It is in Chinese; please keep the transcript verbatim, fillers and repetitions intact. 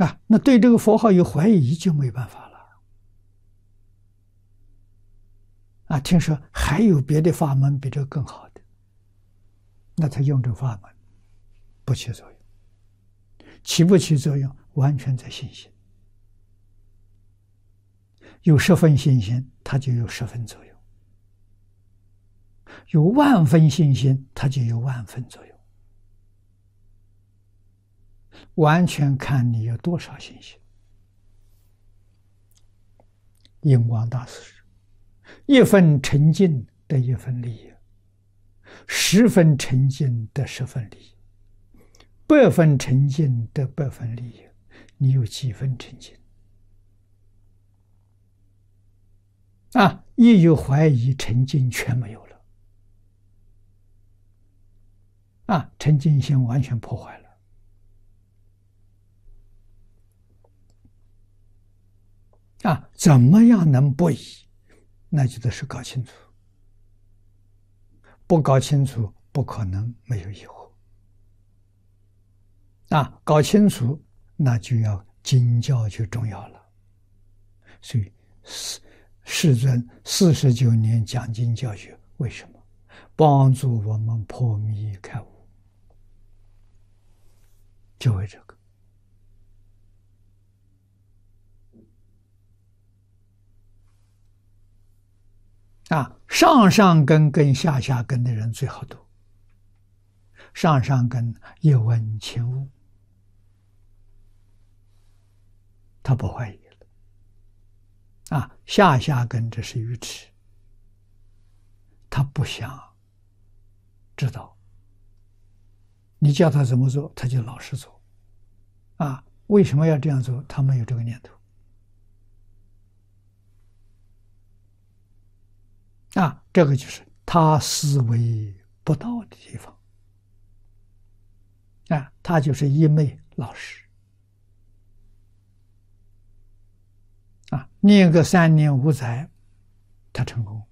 啊，那对这个佛号有怀疑就没办法了。啊，听说还有别的法门比这个更好的，那他用这个法门不起作用，起不起作用完全在信心。有十分信心，它就有十分作用；有万分信心，它就有万分作用。完全看你有多少信心。印光大师说：“一分沉静得一分利益，十分沉静得十分利益，百分沉静得百分利益。你有几分沉静？啊！一有怀疑，沉静全没有了。啊，沉静心完全破坏了。啊，怎么样能不疑？那就得是搞清楚。不搞清楚，不可能没有疑惑。啊，搞清楚，那就要经教就重要了。所以世世尊四十九年讲经教学，为什么？帮助我们破迷开悟，就为这个。啊，上上根跟下下根的人最好读。上上根一闻亲悟，他不怀疑了。啊，下下根这是愚痴，他不想知道。你叫他怎么做，他就老实做。啊，为什么要这样做？他没有这个念头。啊，这个就是他思维不到的地方。啊，他就是一昧老实。啊，念个三年五载，他成功。